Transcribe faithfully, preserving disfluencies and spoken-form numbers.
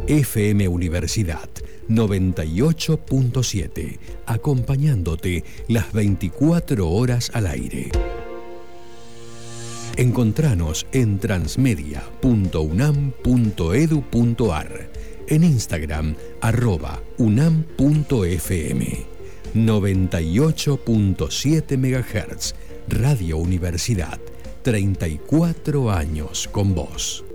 F M Universidad noventa y ocho punto siete, acompañándote las veinticuatro horas al aire. Encontranos en transmedia punto unam punto edu punto ar, en Instagram arroba unam punto f m. noventa y ocho punto siete megahertz, Radio Universidad, treinta y cuatro años con vos.